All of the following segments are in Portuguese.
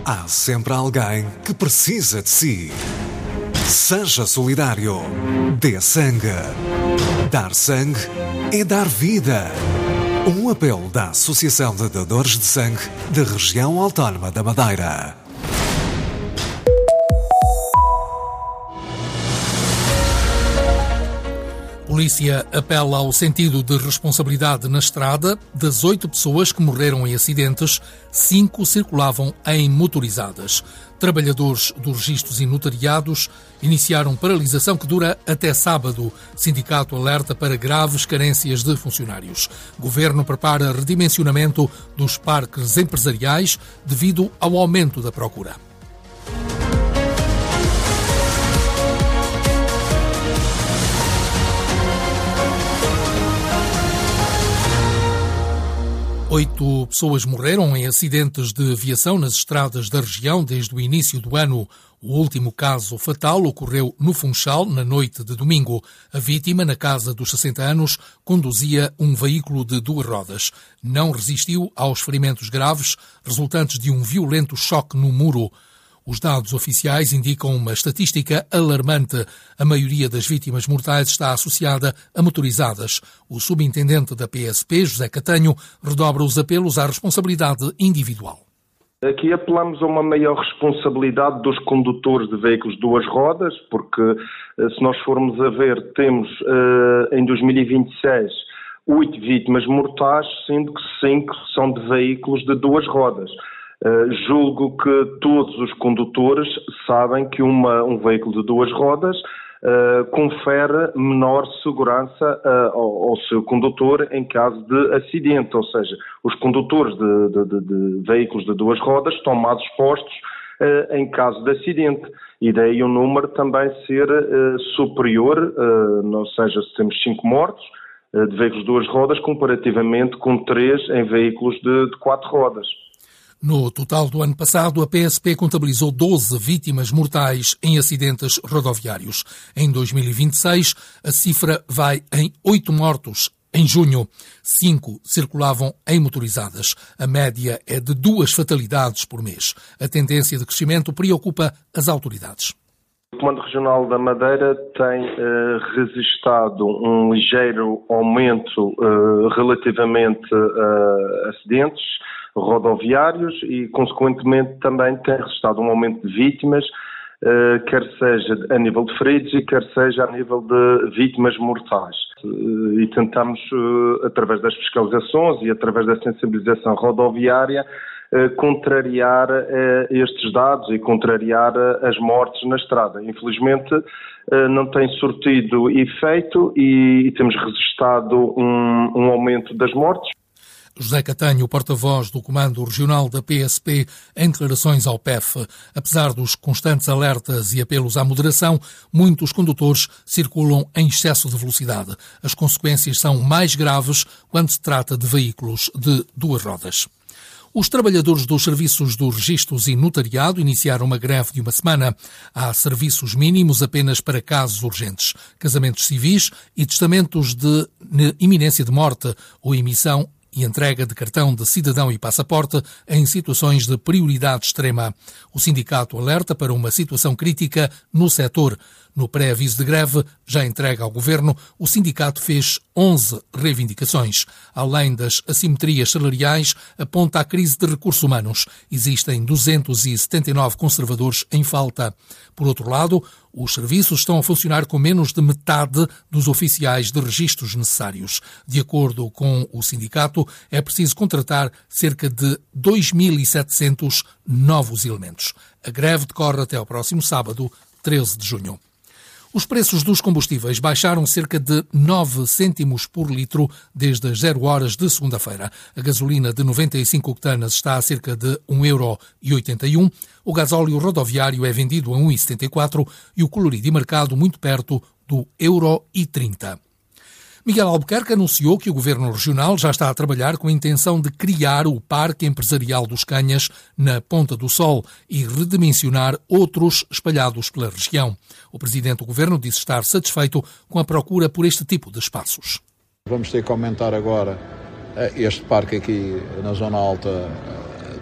Há sempre alguém que precisa de si. Seja solidário. Dê sangue. Dar sangue é dar vida. Um apelo da Associação de Dadores de Sangue da Região Autónoma da Madeira. Polícia apela ao sentido de responsabilidade na estrada. Das 8 pessoas que morreram em acidentes, 5 circulavam em motorizadas. Trabalhadores dos registros e notariados iniciaram paralisação que dura até sábado. Sindicato alerta para graves carências de funcionários. Governo prepara redimensionamento dos parques empresariais devido ao aumento da procura. Oito pessoas morreram em acidentes de aviação nas estradas da região desde o início do ano. O último caso fatal ocorreu no Funchal, na noite de domingo. A vítima, na casa dos 60 anos, conduzia um veículo de 2 rodas. Não resistiu aos ferimentos graves resultantes de um violento choque no muro. Os dados oficiais indicam uma estatística alarmante. A maioria das vítimas mortais está associada a motorizadas. O subintendente da PSP, José Catanho, redobra os apelos à responsabilidade individual. Aqui apelamos a uma maior responsabilidade dos condutores de veículos de 2 rodas, porque se nós formos a ver, temos em 2026 8 vítimas mortais, sendo que 5 são de veículos de 2 rodas. Julgo que todos os condutores sabem que um veículo de 2 rodas confere menor segurança ao seu condutor em caso de acidente, ou seja, os condutores de veículos de 2 rodas estão mais expostos em caso de acidente, e daí o número também ser superior, ou seja, se temos 5 mortos de veículos de 2 rodas comparativamente com 3 em veículos de 4 rodas. No total do ano passado, a PSP contabilizou 12 vítimas mortais em acidentes rodoviários. Em 2026, a cifra vai em 8 mortos. Em junho, 5 circulavam em motorizadas. A média é de 2 fatalidades por mês. A tendência de crescimento preocupa as autoridades. O Comando Regional da Madeira tem registrado um ligeiro aumento relativamente a acidentes rodoviários e, consequentemente, também tem registrado um aumento de vítimas, quer seja a nível de feridos e quer seja a nível de vítimas mortais. E tentamos, através das fiscalizações e através da sensibilização rodoviária, contrariar estes dados e contrariar as mortes na estrada. Infelizmente, não tem surtido efeito e temos registrado um aumento das mortes. José Catanho, porta-voz do Comando Regional da PSP, em declarações ao PEF. Apesar dos constantes alertas e apelos à moderação, muitos condutores circulam em excesso de velocidade. As consequências são mais graves quando se trata de veículos de 2 rodas. Os trabalhadores dos serviços dos registros e notariado iniciaram uma greve de 1 semana. Há serviços mínimos apenas para casos urgentes, casamentos civis e testamentos de iminência de morte ou emissão e entrega de cartão de cidadão e passaporte em situações de prioridade extrema. O sindicato alerta para uma situação crítica no setor. No pré-aviso de greve, já entregue ao Governo, o sindicato fez 11 reivindicações. Além das assimetrias salariais, aponta a crise de recursos humanos. Existem 279 conservadores em falta. Por outro lado, os serviços estão a funcionar com menos de metade dos oficiais de registros necessários. De acordo com o sindicato, é preciso contratar cerca de 2.700 novos elementos. A greve decorre até ao próximo sábado, 13 de junho. Os preços dos combustíveis baixaram cerca de 9 cêntimos por litro desde as 0 horas de segunda-feira. A gasolina de 95 octanas está a cerca de 1,81€. O gasóleo rodoviário é vendido a 1,74€ e o colorido e mercado muito perto do 1,30€. Miguel Albuquerque anunciou que o Governo Regional já está a trabalhar com a intenção de criar o Parque Empresarial dos Canhas na Ponta do Sol e redimensionar outros espalhados pela região. O Presidente do Governo disse estar satisfeito com a procura por este tipo de espaços. Vamos ter que aumentar agora este parque aqui na Zona Alta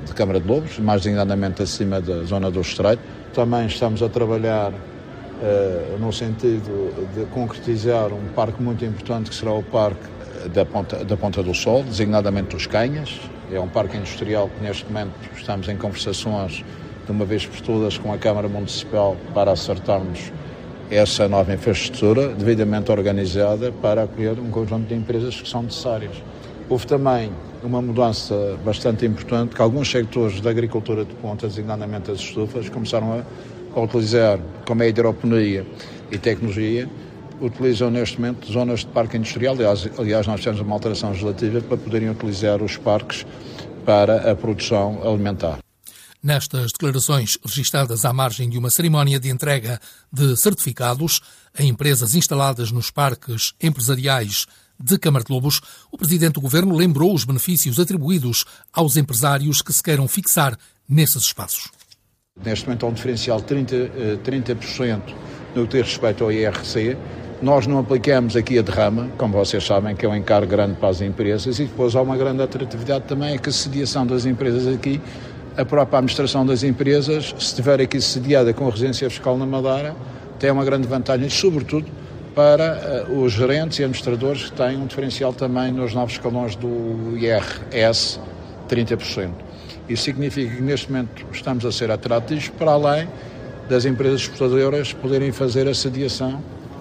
de Câmara de Lobos, mais designadamente acima da zona do Estreito. Também estamos a trabalhar no sentido de concretizar um parque muito importante, que será o parque da Ponta do Sol, designadamente dos Canhas. É um parque industrial que neste momento estamos em conversações de uma vez por todas com a Câmara Municipal para acertarmos essa nova infraestrutura devidamente organizada para acolher um conjunto de empresas que são necessárias. Houve também uma mudança bastante importante, que alguns sectores da agricultura de ponta, designadamente as estufas, começaram a utilizar, como é a hidroponia e tecnologia, utilizam neste momento zonas de parque industrial. Aliás, nós temos uma alteração legislativa para poderem utilizar os parques para a produção alimentar. Nestas declarações registadas à margem de uma cerimónia de entrega de certificados a empresas instaladas nos parques empresariais de Câmara de Lobos, o Presidente do Governo lembrou os benefícios atribuídos aos empresários que se queiram fixar nesses espaços. Neste momento há um diferencial de 30% no que diz respeito ao IRC. Nós não aplicamos aqui a derrama, como vocês sabem, que é um encargo grande para as empresas, e depois há uma grande atratividade também, é que a sediação das empresas aqui, a própria administração das empresas, se estiver aqui sediada com a residência fiscal na Madeira, tem uma grande vantagem, sobretudo para os gerentes e administradores que têm um diferencial também nos novos escalões do IRS, 30%. Isso significa que neste momento estamos a ser atrativos para além das empresas exportadoras poderem fazer a sediação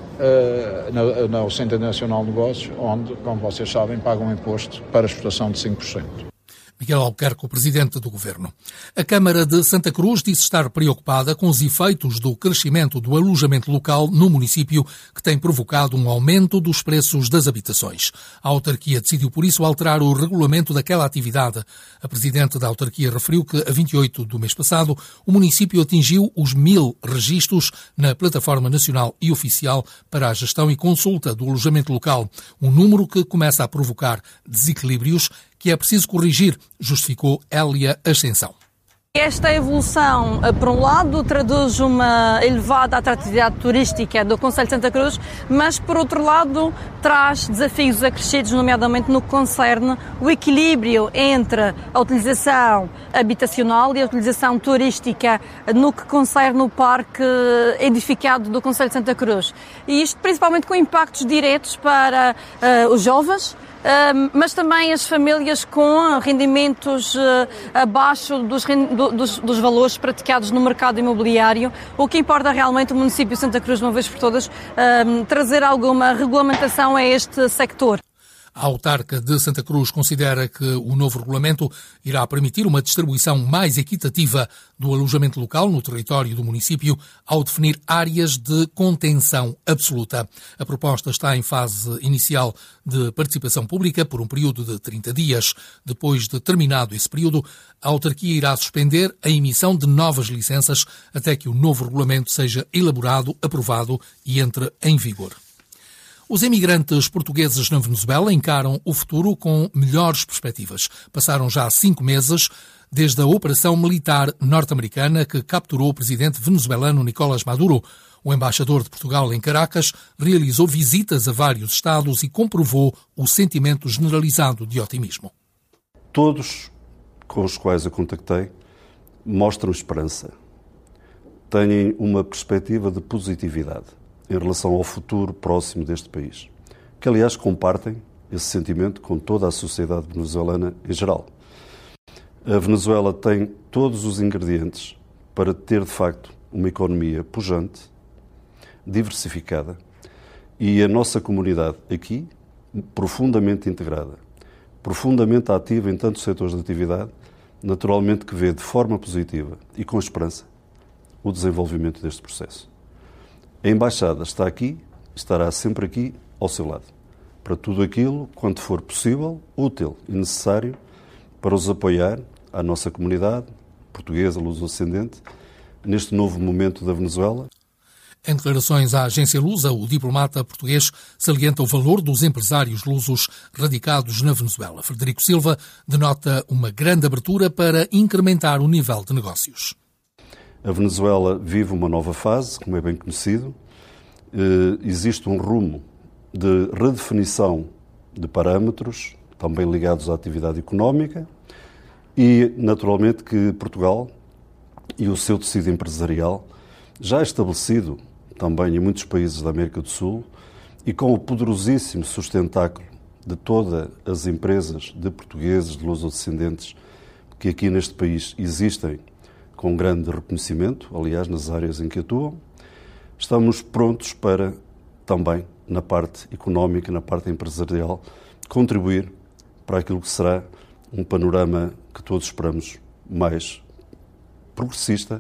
no Centro Nacional de Negócios, onde, como vocês sabem, pagam um imposto para exportação de 5%. Miguel Albuquerque, o Presidente do Governo. A Câmara de Santa Cruz disse estar preocupada com os efeitos do crescimento do alojamento local no município, que tem provocado um aumento dos preços das habitações. A autarquia decidiu, por isso, alterar o regulamento daquela atividade. A Presidente da autarquia referiu que, a 28 do mês passado, o município atingiu os 1000 registros na Plataforma Nacional e Oficial para a Gestão e Consulta do Alojamento Local, um número que começa a provocar desequilíbrios que é preciso corrigir, justificou Hélia Ascensão. Esta evolução, por um lado, traduz uma elevada atratividade turística do Concelho de Santa Cruz, mas, por outro lado, traz desafios acrescidos, nomeadamente no que concerne o equilíbrio entre a utilização habitacional e a utilização turística no que concerne o parque edificado do Concelho de Santa Cruz. E isto principalmente com impactos diretos para os jovens, mas também as famílias com rendimentos abaixo dos valores praticados no mercado imobiliário. O que importa realmente o município de Santa Cruz, uma vez por todas, trazer alguma regulamentação a este sector. A autarca de Santa Cruz considera que o novo regulamento irá permitir uma distribuição mais equitativa do alojamento local no território do município ao definir áreas de contenção absoluta. A proposta está em fase inicial de participação pública por um período de 30 dias. Depois de terminado esse período, a autarquia irá suspender a emissão de novas licenças até que o novo regulamento seja elaborado, aprovado e entre em vigor. Os emigrantes portugueses na Venezuela encaram o futuro com melhores perspectivas. Passaram já 5 meses desde a operação militar norte-americana que capturou o presidente venezuelano Nicolás Maduro. O embaixador de Portugal em Caracas realizou visitas a vários estados e comprovou o sentimento generalizado de otimismo. Todos com os quais eu contactei mostram esperança. Têm uma perspectiva de positividade em relação ao futuro próximo deste país, que aliás compartem esse sentimento com toda a sociedade venezuelana em geral. A Venezuela tem todos os ingredientes para ter de facto uma economia pujante, diversificada, e a nossa comunidade aqui, profundamente integrada, profundamente ativa em tantos setores de atividade, naturalmente que vê de forma positiva e com esperança o desenvolvimento deste processo. A Embaixada está aqui, estará sempre aqui ao seu lado, para tudo aquilo, quanto for possível, útil e necessário para os apoiar, à nossa comunidade portuguesa, luso-ascendente, neste novo momento da Venezuela. Em declarações à agência Lusa, o diplomata português salienta o valor dos empresários lusos radicados na Venezuela. Frederico Silva denota uma grande abertura para incrementar o nível de negócios. A Venezuela vive uma nova fase, como é bem conhecido. Existe um rumo de redefinição de parâmetros, também ligados à atividade económica, E, naturalmente, que Portugal e o seu tecido empresarial, já estabelecido também em muitos países da América do Sul, e com o poderosíssimo sustentáculo de todas as empresas de portugueses, de lusodescendentes, que aqui neste país existem com grande reconhecimento, aliás, nas áreas em que atuam, estamos prontos para também, na parte económica, na parte empresarial, contribuir para aquilo que será um panorama que todos esperamos mais progressista,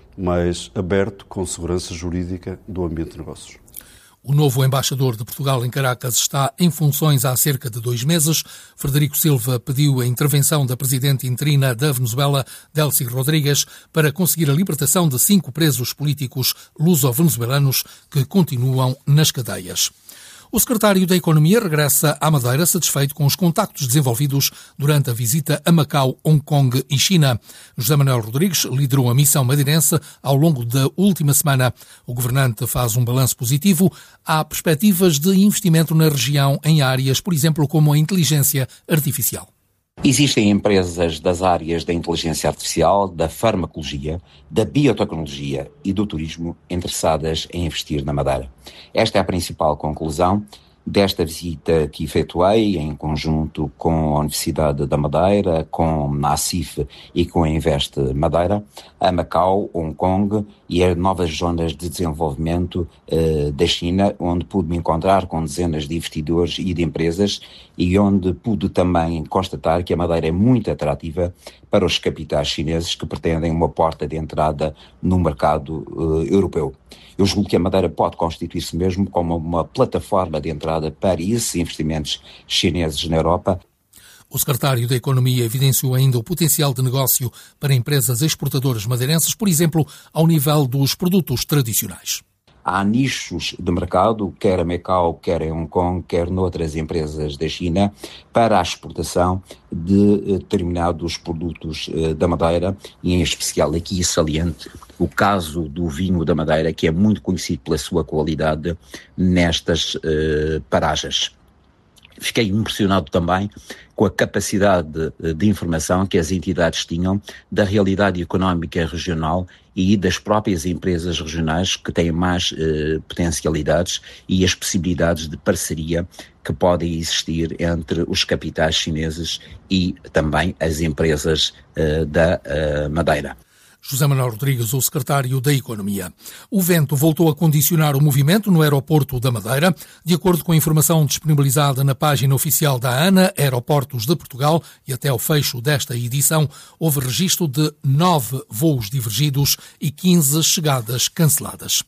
mais aberto, com segurança jurídica do ambiente de negócios. O novo embaixador de Portugal em Caracas está em funções há cerca de 2 meses. Frederico Silva pediu a intervenção da presidente interina da Venezuela, Delcy Rodrigues, para conseguir a libertação de 5 presos políticos luso-venezuelanos que continuam nas cadeias. O secretário da Economia regressa à Madeira satisfeito com os contactos desenvolvidos durante a visita a Macau, Hong Kong e China. José Manuel Rodrigues liderou a missão madeirense ao longo da última semana. O governante faz um balanço positivo. Há perspectivas de investimento na região em áreas, por exemplo, como a inteligência artificial. Existem empresas das áreas da inteligência artificial, da farmacologia, da biotecnologia e do turismo interessadas em investir na Madeira. Esta é a principal conclusão desta visita que efetuei em conjunto com a Universidade da Madeira, com a ACIF e com a Invest Madeira, a Macau, Hong Kong e as novas zonas de desenvolvimento da China, onde pude me encontrar com dezenas de investidores e de empresas e onde pude também constatar que a Madeira é muito atrativa para os capitais chineses que pretendem uma porta de entrada no mercado europeu. Eu julgo que a Madeira pode constituir-se mesmo como uma plataforma de entrada para esses investimentos chineses na Europa. O secretário da Economia evidenciou ainda o potencial de negócio para empresas exportadoras madeirenses, por exemplo, ao nível dos produtos tradicionais. Há nichos de mercado, quer a Macau, quer em Hong Kong, quer noutras empresas da China, para a exportação de determinados produtos da Madeira, e em especial aqui saliente o caso do vinho da Madeira, que é muito conhecido pela sua qualidade nestas paragens. Fiquei impressionado também com a capacidade de informação que as entidades tinham da realidade económica regional e das próprias empresas regionais que têm mais potencialidades e as possibilidades de parceria que podem existir entre os capitais chineses e também as empresas da Madeira. José Manuel Rodrigues, o secretário da Economia. O vento voltou a condicionar o movimento no aeroporto da Madeira. De acordo com a informação disponibilizada na página oficial da ANA, Aeroportos de Portugal, e até ao fecho desta edição, houve registro de 9 voos divergidos e 15 chegadas canceladas.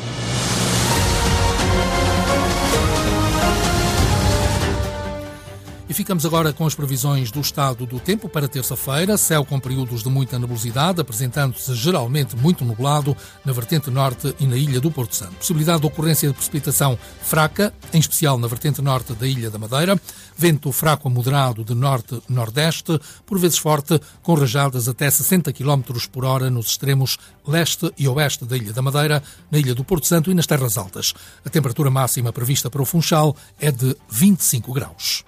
E ficamos agora com as previsões do estado do tempo para terça-feira. Céu com períodos de muita nebulosidade, apresentando-se geralmente muito nublado na vertente norte e na ilha do Porto Santo. Possibilidade de ocorrência de precipitação fraca, em especial na vertente norte da ilha da Madeira. Vento fraco a moderado de norte-nordeste, por vezes forte, com rajadas até 60 km por hora nos extremos leste e oeste da ilha da Madeira, na ilha do Porto Santo e nas terras altas. A temperatura máxima prevista para o Funchal é de 25 graus.